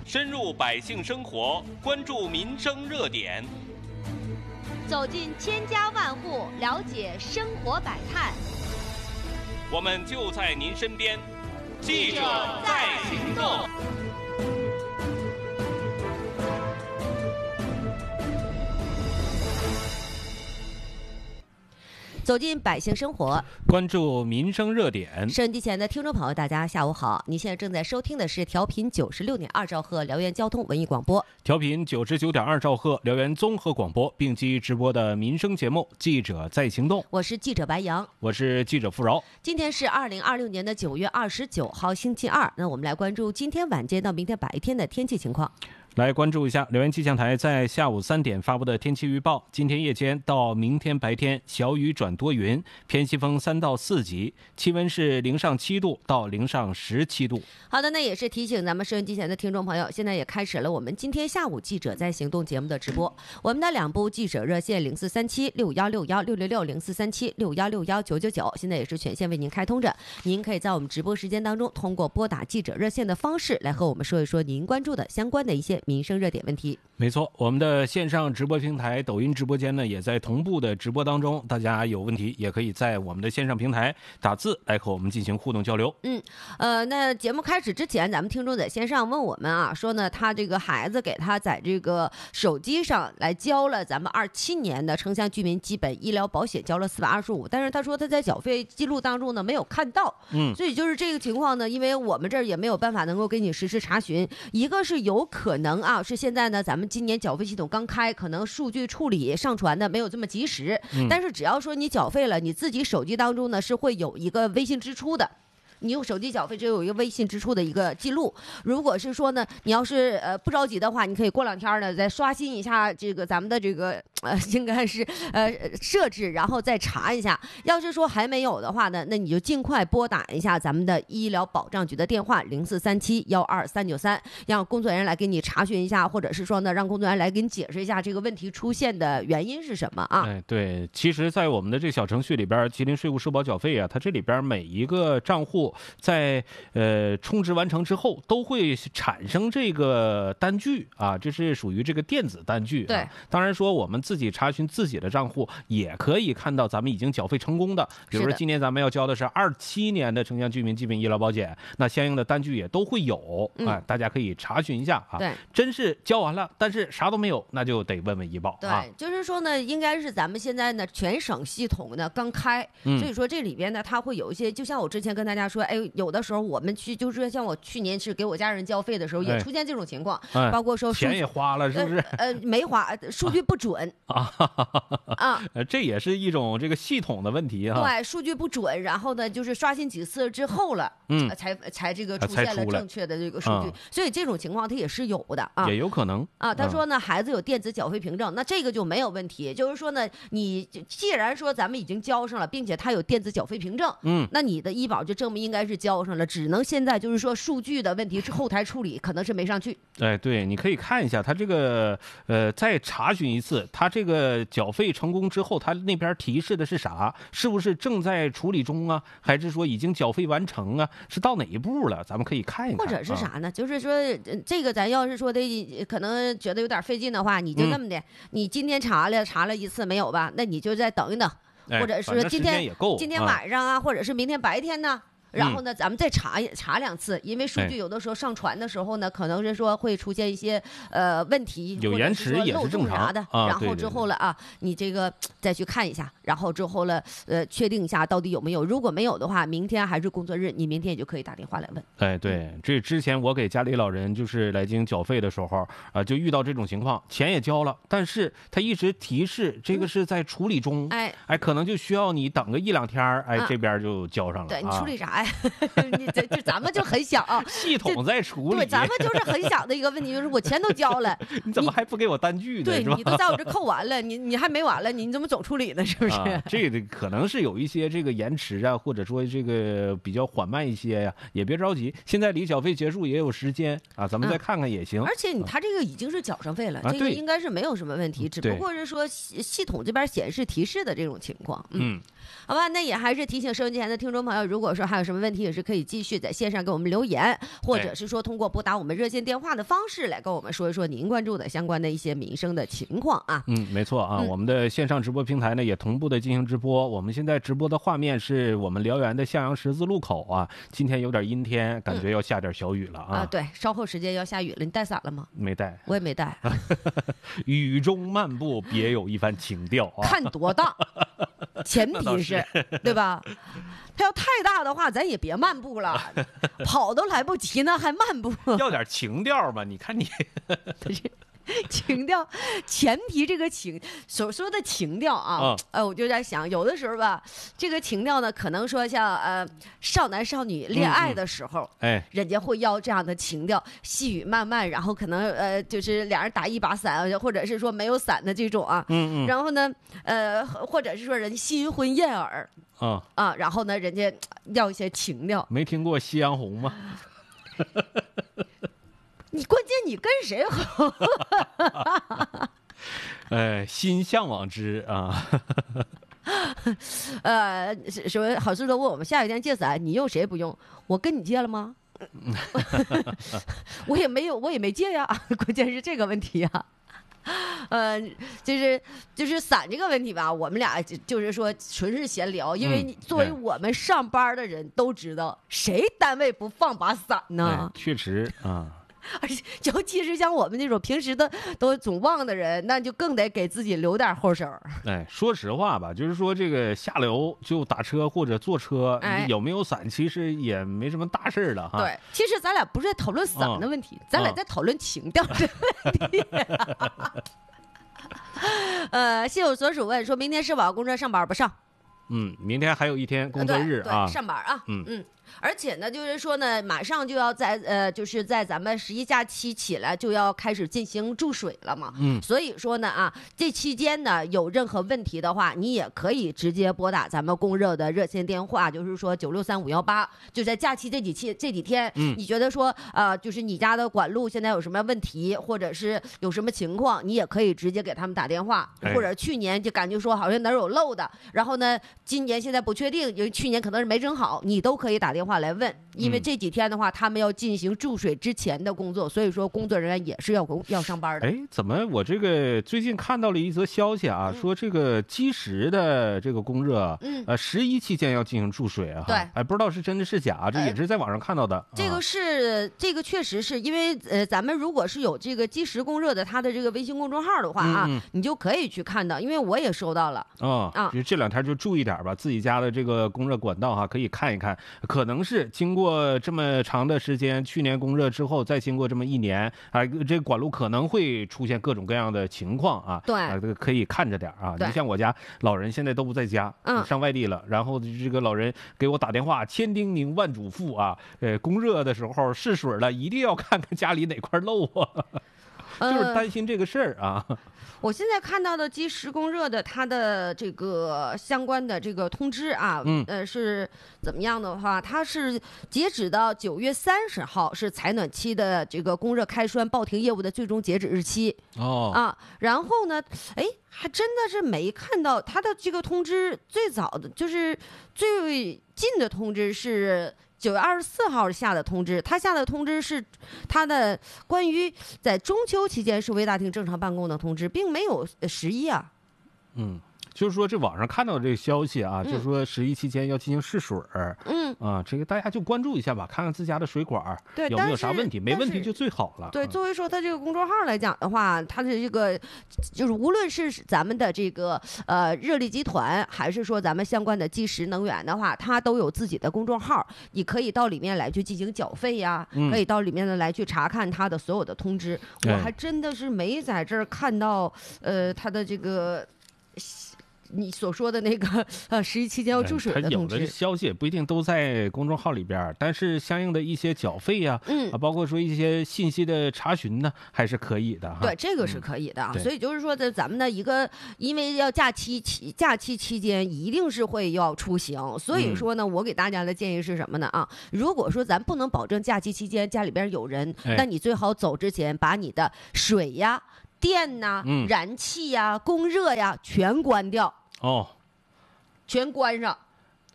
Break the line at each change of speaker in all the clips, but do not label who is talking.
深入百姓生活，关注民生热点，
走进千家万户，了解生活百态。
我们就在您身边，记者在行动。
走进百姓生活，
关注民生热点。
收音机前的听众朋友，大家下午好！您现在正在收听的是调频96.2兆赫辽源交通文艺广播，
调频99.2兆赫辽源综合广播并机直播的民生节目《记者在行动》。
我是记者白杨，
我是记者付饶。
今天是2026年的9月29号，星期二。那我们来关注今天晚间到明天白天的天气情况。
来关注一下辽源气象台在下午3点发布的天气预报。今天夜间到明天白天，小雨转多云，偏西风3到4级，气温是0上7度到0上17度。
好的，那也是提醒咱们收音机前的听众朋友，现在也开始了我们今天下午记者在行动节目的直播。我们的2部记者热线043761616666043761619999，现在也是全线为您开通着。您可以在我们直播时间当中，通过拨打记者热线的方式来和我们说一说您关注的相关的一些民生热点问题。
没错，我们的线上直播平台抖音直播间呢，也在同步的直播当中，大家有问题也可以在我们的线上平台打字来和我们进行互动交流。
那节目开始之前，咱们听众在线上问我们啊，说呢他这个孩子给他在这个手机上来交了咱们27年的城乡居民基本医疗保险，交了425，但是他说他在缴费记录当中呢没有看到，所以就是这个情况呢，因为我们这儿也没有办法能够给你实时查询，一个是有可能啊，是现在呢咱们今年缴费系统刚开，可能数据处理上传的没有这么及时，但是只要说你缴费了，你自己手机当中呢是会有一个微信支出的。你用手机缴费就有一个微信支出的一个记录，如果是说呢，你要是不着急的话，你可以过2天呢再刷新一下这个咱们的这个应该是设置，然后再查一下。要是说还没有的话呢，那你就尽快拨打一下咱们的医疗保障局的电话0437-12393，让工作人员来给你查询一下，或者是说呢，让工作人员来给你解释一下这个问题出现的原因是什么啊？
对，其实，在我们的这个小程序里边，吉林税务社保缴费啊，它这里边每一个账户在充值完成之后，都会产生这个单据啊，这是属于这个电子单据。
对，
当然说我们自己查询自己的账户，也可以看到咱们已经缴费成功的。比如说今年咱们要交的是27年的城乡居民基本医疗保险，那相应的单据也都会有啊，大家可以查询一下啊。
对，
真是交完了，但是啥都没有，那就得问问医保啊。
对，就是说呢，应该是咱们现在呢全省系统呢刚开，所以说这里边呢它会有一些，就像我之前跟大家说。有的时候我们去，就是像我去年是给我家人交费的时候，也出现这种情况，包括说
钱也花了，是不是？
没花，数据不准啊，
这也是一种这个系统的问题啊。
对，数据不准，然后呢，就是刷新几次之后了，才这个出现了正确的这个数据，所以这种情况它也是有的啊，
也有可能
啊。他说呢，孩子有电子缴费凭证，那这个就没有问题，就是说呢，你既然说咱们已经交上了，并且他有电子缴费凭证，那你的医保就证明应该是交上了，只能现在就是说数据的问题是后台处理，可能是没上去。
对，你可以看一下他这个再查询一次，他这个缴费成功之后，他那边提示的是啥？是不是正在处理中啊？还是说已经缴费完成啊？是到哪一步了？咱们可以看一看。
或者是啥呢？就是说这个咱要是说的可能觉得有点费劲的话，你就那么的，你今天查了一次没有吧？那你就再等一等，或者是今天晚上啊，或者是明天白天呢？然后呢，咱们再查2次，因为数据有的时候上传的时候呢，可能是说会出现一些问题，
有延迟也是正常
的。然后之后了啊，你这个再去看一下，然后之后了确定一下到底有没有。如果没有的话，明天还是工作日，你明天也就可以打电话来问。
对，这之前我给家里老人就是来进行缴费的时候就遇到这种情况，钱也交了，但是他一直提示这个是在处理中，可能就需要你等个1-2天，这边就交上了。
对，你处理啥？这咱们就很想啊，
系统在处理。
对，咱们就是很想的一个问题，就是我钱都交了，
你怎么还不给我单据呢？
对，你都在我这扣完了，你还没完了，你怎么总处理呢？是不是？
这个可能是有一些这个延迟啊，或者说这个比较缓慢一些呀，也别着急。现在离缴费结束也有时间啊，咱们再看看也行。
而且他这个已经是缴上费了，这个应该是没有什么问题，只不过是说系统这边显示提示的这种情况。好吧，那也还是提醒收音机前的听众朋友，如果说还有什么问题，也是可以继续在线上给我们留言，或者是说通过拨打我们热线电话的方式来跟我们说一说您关注的相关的一些民生的情况啊。
没错啊，我们的线上直播平台呢也同步的进行直播。我们现在直播的画面是我们辽源的向阳十字路口啊，今天有点阴天，感觉要下点小雨了啊。
对，稍后时间要下雨了，你带伞了吗？
没带，
我也没带。
雨中漫步，别有一番情调啊。
看多大，前提是对吧？它要太大的话，咱也别漫步了，跑都来不及呢，还漫步？
要点情调吧？你看你，
情调，前提这个情所说的情调啊，我就在想，有的时候吧，这个情调呢，可能说像少男少女恋爱的时候，人家会要这样的情调，细雨漫漫，然后可能就是俩人打一把伞，或者是说没有伞的这种啊，然后呢，或者是说人新婚燕尔。然后呢，人家要一些情调。没
听过夕阳红吗？
你关键你跟谁合？
心向往之啊。
什么好事都问我们下雨天借伞，你用谁不用？我跟你借了吗？我也没借呀。关键是这个问题啊。就是伞这个问题吧，我们俩就是说纯是闲聊，因为作为我们上班的人都知道，谁单位不放把伞呢？
确实啊。
而且尤其是像我们那种平时都总忘的人，那就更得给自己留点后手。
说实话吧，就是说这个下楼就打车或者坐车，有没有伞其实也没什么大事了哈。
对，其实咱俩不是在讨论伞的问题，咱俩在讨论情调的问题。心有所属问说，明天是否要公车上班不上？
明天还有一天工作日啊，
上班啊。而且呢，就是说呢，马上就要就是在咱们十一假期起来就要开始进行注水了嘛。所以说呢这期间呢有任何问题的话，你也可以直接拨打咱们供热的热线电话，就是说963518。就在假期这几天，你觉得说就是你家的管路现在有什么问题，或者是有什么情况，你也可以直接给他们打电话。或者去年就感觉说好像哪有漏的，然后呢今年现在不确定，因为去年可能是没整好，你都可以打电话来问。因为这几天的话，他们要进行注水之前的工作，所以说工作人员也是要上班的。
怎么我这个最近看到了一则消息啊，说这个基石的这个供热，11期间要进行注水啊。
对，
不知道是真的是假，这也是在网上看到的。
这个确实是因为咱们如果是有这个基石供热的他的这个微信公众号的话你就可以去看到，因为我也收到了。
这两天就注意点吧，自己家的这个供热管道可以看一看，可能是经过这么长的时间，去年供热之后再经过这么1年这个管路可能会出现各种各样的情况啊。
对，
可以看着点啊。你像我家老人现在都不在家，上外地了，然后这个老人给我打电话，千叮咛万嘱咐啊，供热的时候试水了，一定要看看家里哪块漏啊。就是担心这个事儿啊。
我现在看到的基石供热的它的这个相关的这个通知啊，是怎么样的话，它是截止到9月30号是采暖期的这个供热开栓报停业务的最终截止日期。然后呢，还真的是没看到它的这个通知，最早的就是最近的通知是9月24号下的通知，他下的通知是他的关于在中秋期间市委大厅正常办公的通知，并没有11啊。
就是说这网上看到这个消息啊，就是说11期间要进行试水这个大家就关注一下吧，看看自家的水管有没有啥问题，没问题就最好了。
对，作为说他这个公众号来讲的话，他的这个就是无论是咱们的这个热力集团，还是说咱们相关的基石能源的话，它都有自己的公众号，你可以到里面来去进行缴费呀，可以到里面来去查看它的所有的通知。我还真的是没在这儿看到它的这个你所说的那个11期间要注水的通知。
有的消息也不一定都在公众号里边，但是相应的一些缴费呀，包括说一些信息的查询呢，还是可以的。
对，这个是可以的。所以就是说在咱们的一个，因为要假期期间一定是会要出行，所以说呢，我给大家的建议是什么呢如果说咱不能保证假期期间家里边有人，那你最好走之前把你的水呀、电呐、燃气呀、供热呀全关掉。
全
关上。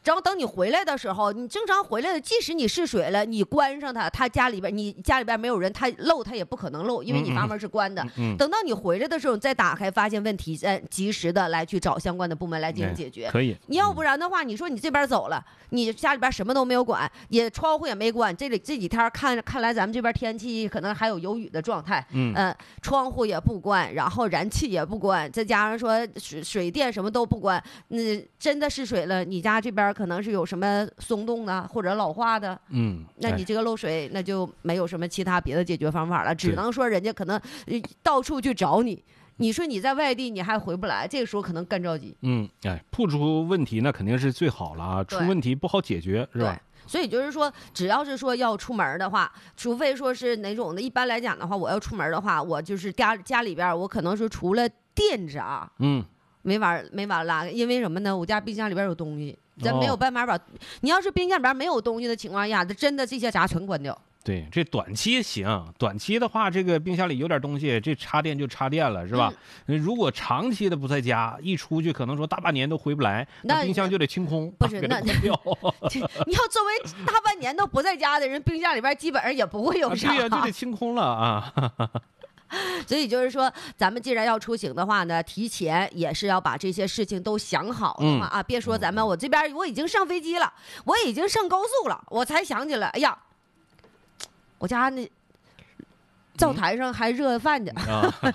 然后等你回来的时候，你正常回来的，即使你试水了，你关上它，它家里边你家里边没有人，它漏它也不可能漏，因为你阀门是关的。等到你回来的时候，你再打开，发现问题，及时的来去找相关的部门来进行解决。
可以。
你要不然的话，你说你这边走了，你家里边什么都没有管，也窗户也没关，这几天看来咱们这边天气可能还有有雨的状态，窗户也不关，然后燃气也不关，再加上说水电什么都不关，真的是水了，你家这边可能是有什么松动的或者老化的，那你这个漏水那就没有什么其他别的解决方法了，只能说人家可能到处去找你。你说你在外地你还回不来，这个时候可能更着急。
不出问题那肯定是最好了啊，出问题不好解决，是吧？
所以就是说，只要是说要出门的话，除非说是哪种的，一般来讲的话，我要出门的话，我就是家里边我可能是除了电闸，没法拉，因为什么呢？我家冰箱里边有东西，咱没有办法把。你要是冰箱里边没有东西的情况下，这真的这些闸全关掉。
对，这短期行，短期的话，这个冰箱里有点东西，这插电就插电了，是吧？如果长期的不在家，一出去可能说大半年都回不来，那冰箱就得清空，
不是那
关掉。
你要作为大半年都不在家的人，冰箱里边基本上也不会有啥。
对呀，就得清空了啊。
所以就是说，咱们既然要出行的话呢，提前也是要把这些事情都想好的话别说咱们我这边我已经上飞机了，我已经上高速了，我才想起来，哎呀，我家那灶台上还热饭呢。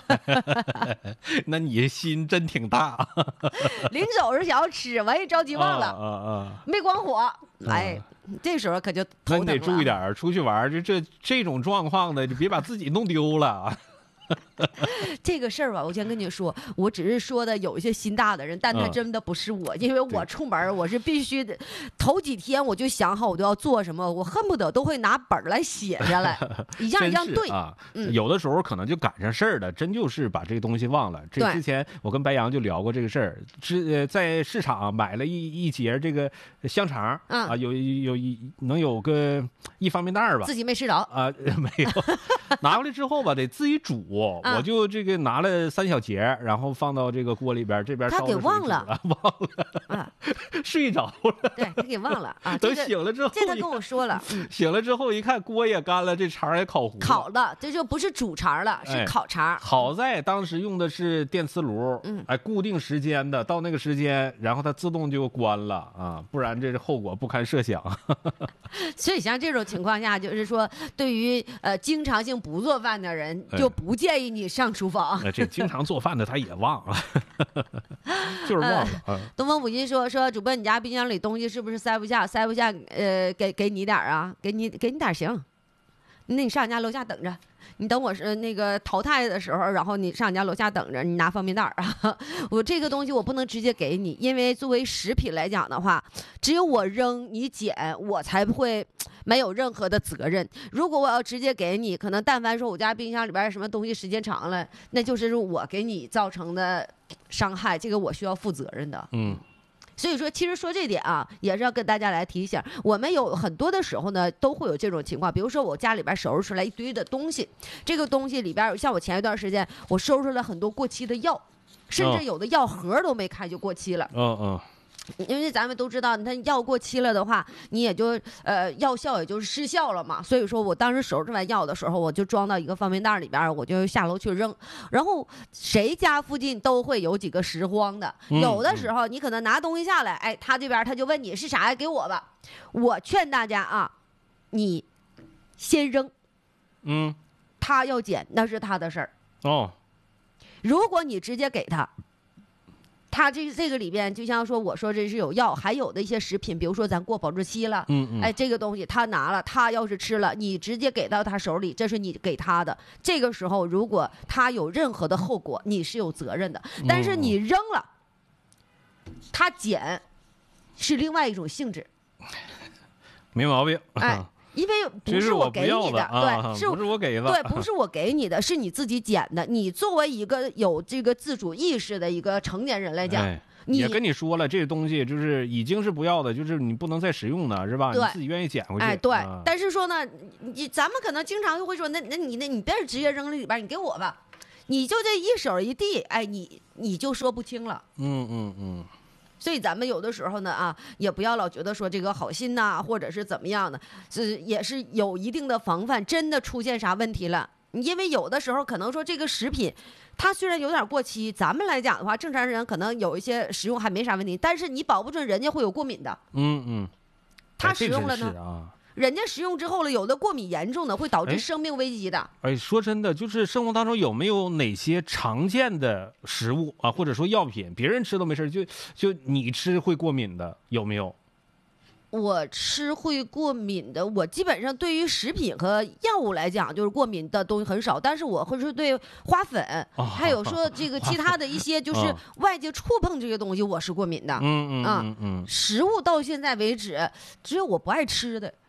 那你心真挺大。
临走时想要吃，我也着急忘了，没关火，这时候可就头疼了。
那你得注意点，出去玩这种状况的，你别把自己弄丢了。
这个事儿吧，我先跟你说，我只是说的有一些心大的人，但他真的不是我，因为我出门我是必须的，头几天我就想好我都要做什么，我恨不得都会拿本来写下来，一样一样对
啊。有的时候可能就赶上事儿了，真就是把这个东西忘了。这之前我跟白杨就聊过这个事儿，在市场买了一节这个香肠能有个一方便袋吧，
自己没吃着
啊，没有，拿回来之后吧，得自己煮。我就这个拿了3小节，然后放到这个锅里边，这边烧
他给忘了，
睡着了。
对，他给忘了啊。
等醒了之后，
这他跟我说了，
醒了之后一看锅也干了，这肠也烤
了，这就不是煮肠了，是烤肠。
好在当时用的是电磁炉，固定时间的，到那个时间，然后它自动就关了啊，不然这是后果不堪设想。
所以像这种情况下，就是说，对于经常性不做饭的人，就不建议你上厨房。
这经常做饭的他也忘了，就是忘了。
东风普金说主播，你家冰箱里东西是不是塞不下？给你点啊，给你点行。那你上你家楼下等着，你等我是那个淘汰的时候，然后你上你家楼下等着，你拿方便袋啊。我这个东西我不能直接给你，因为作为食品来讲的话，只有我扔你捡，我才不会没有任何的责任。如果我要直接给你，可能但凡说我家冰箱里边什么东西时间长了，那就是我给你造成的伤害，这个我需要负责任的。所以说，其实说这点啊，也是要跟大家来提醒，我们有很多的时候呢，都会有这种情况。比如说，我家里边收拾出来一堆的东西，这个东西里边，像我前一段时间，我收拾了很多过期的药，甚至有的药盒都没开就过期了。因为咱们都知道，它药过期了的话，你也就药效也就失效了嘛。所以说我当时收拾完药的时候，我就装到一个方便袋里边，我就下楼去扔。然后谁家附近都会有几个拾荒的，有的时候你可能拿东西下来，他这边他就问你是啥呀，给我吧。我劝大家啊，你先扔，他要捡那是他的事儿。如果你直接给他。它这个里边，就像说我说这是有药，还有的一些食品，比如说咱过保质期了，这个东西他拿了，他要是吃了，你直接给到他手里，这是你给他的。这个时候，如果他有任何的后果，你是有责任的。但是你扔了，他捡，是另外一种性质。
没毛病。
因为不是我给你的，对，
不是我给的，
对，不是我给你的，是你自己捡的。你作为一个有这个自主意识的一个成年人来讲，
也跟你说了，这个东西就是已经是不要的，就是你不能再使用的，是吧？你自己愿意捡回去。
对。但是说呢，咱们可能经常会说，那你别直接扔里边，你给我吧，你就这一手一递，你就说不清了。 所以咱们有的时候呢也不要老觉得说这个好心呐，或者是怎么样的，也是有一定的防范，真的出现啥问题了。因为有的时候可能说这个食品它虽然有点过期，咱们来讲的话，正常人可能有一些食用还没啥问题，但是你保不准人家会有过敏的。他食用了呢，人家食用之后了，有的过敏严重的会导致生命危机的。
说真的，就是生活当中有没有哪些常见的食物啊，或者说药品，别人吃都没事，就你吃会过敏的，有没有？
我吃会过敏的，我基本上对于食品和药物来讲，就是过敏的东西很少。但是我会是对花粉，还有说这个其他的一些就是外界触碰这些东西，我是过敏的。食物到现在为止，只有我不爱吃的。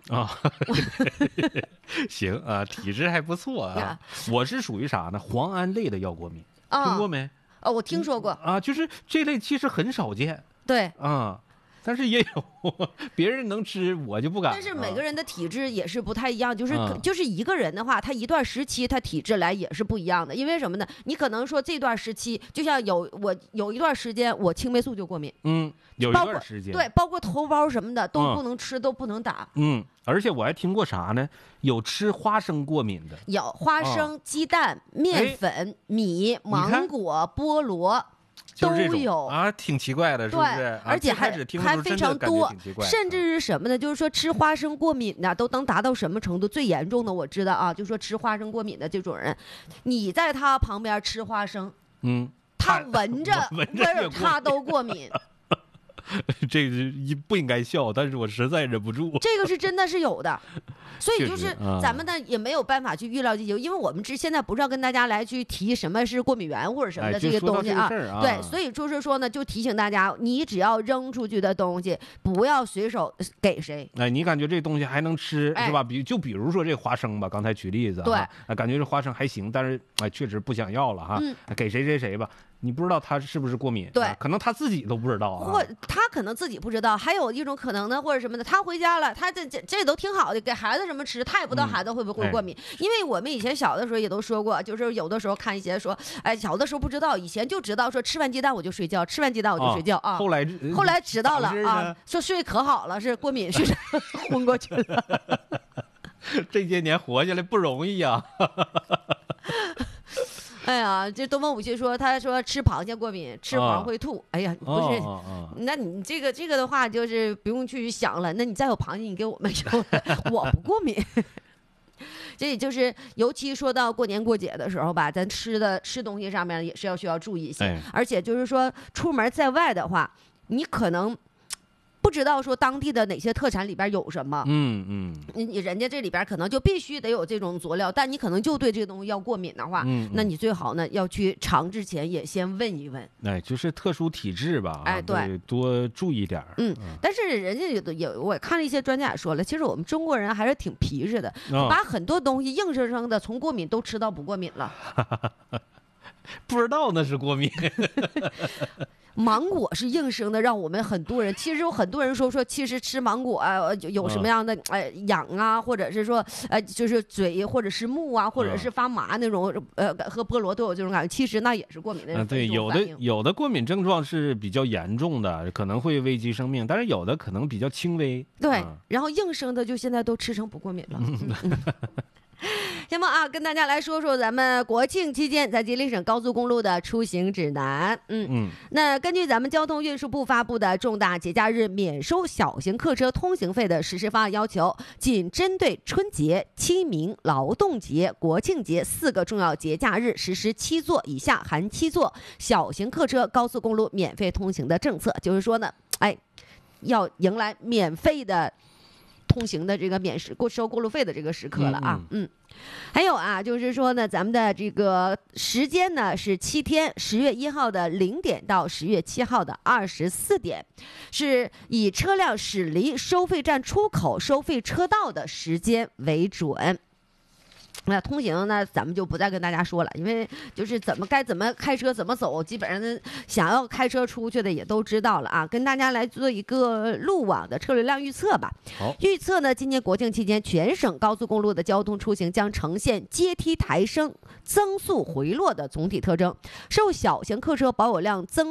行啊，体质还不错啊。我是属于啥呢？磺胺类的药过敏，听过没？
我听说过
啊，就是这类其实很少见。
对
但是也有别人能吃，我就不敢。
但是每个人的体质也是不太一样，就是一个人的话，他一段时期他体质来也是不一样的。因为什么呢？你可能说这段时期，就像我有一段时间我青霉素就过敏，
有一段时间，
对，包括头孢什么的都不能吃，都不能打。
而且我还听过啥呢？有吃花生过敏的，
有花生、鸡蛋、面粉、米、芒果、菠萝。都有
啊，挺奇怪的，是不是？
而且还非常多，甚至是什么呢？就是说吃花生过敏的都能达到什么程度？最严重的我知道啊，就是说吃花生过敏的这种人，你在他旁边吃花生，他闻着味儿他都过敏。
这个不应该笑，但是我实在忍不住。
这个是真的是有的，所以就是咱们呢也没有办法去预料这些，因为我们现在不是要跟大家来去提什么是过敏源或者什么的这些东西啊。对，所以就是说呢，就提醒大家，你只要扔出去的东西，不要随手给谁。
你感觉这东西还能吃是吧？比如说这花生吧，刚才举例子，
对，
感觉这花生还行，但是确实不想要了哈，给谁吧。你不知道他是不是过敏，
对，
可能他自己都不知道啊，
或他可能自己不知道。还有一种可能呢，或者什么的，他回家了，他这都挺好的，给孩子什么吃，他也不知道孩子会不会过敏。因为我们以前小的时候也都说过，就是有的时候看一些说，小的时候不知道，以前就知道说吃完鸡蛋我就睡觉，吃完鸡蛋我就睡觉啊。
后来
知道了啊，说睡可好了，是过敏是昏过去了。
这些年活下来不容易呀。
哎呀，这东方武器说，他说吃螃蟹过敏，吃黄会吐。哎呀，不是，那你这个的话，就是不用去想了。那你再有螃蟹，你给我们说，我不过敏。这就是，尤其说到过年过节的时候吧，咱吃东西上面也是需要注意一些。而且就是说，出门在外的话，你可能不知道说当地的哪些特产里边有什么，人家这里边可能就必须得有这种佐料，但你可能就对这个东西要过敏的话，那你最好呢要去尝之前也先问一问。
就是特殊体质吧，
对，
多注意点。
但是人家我看了一些专家也说了，其实我们中国人还是挺皮实的，把很多东西硬生生的从过敏都吃到不过敏了。
不知道那是过敏。
芒果是硬生的，让我们很多人，其实有很多人说，其实吃芒果有什么样的痒啊，或者是说就是嘴或者是目啊，或者是发麻那种和菠萝都有这种感觉，其实那也是过敏的。
对，有的过敏症状是比较严重的，可能会危及生命，但是有的可能比较轻微。
对，然后硬生的就现在都吃成不过敏了。行吧啊，跟大家来说说咱们国庆期间在吉林省高速公路的出行指南。那根据咱们交通运输部发布的重大节假日免收小型客车通行费的实施方案要求，仅针对春节、清明、劳动节、国庆节4个重要节假日实施7座以下含7座小型客车高速公路免费通行的政策。就是说呢，要迎来免费的通行的这个收过路费的这个时刻了啊。还有啊，就是说呢，咱们的这个时间呢是7天，10月1号的0点到10月7号的24点，是以车辆驶离收费站出口收费车道的时间为准。那通行呢，咱们就不再跟大家说了，因为就是怎么开车怎么走，基本上想要开车出去的也都知道了啊。跟大家来做一个路网的车流量预测吧。预测呢，今年国庆期间，全省高速公路的交通出行将呈现阶梯抬升、增速回落的总体特征，受小型客车保有量增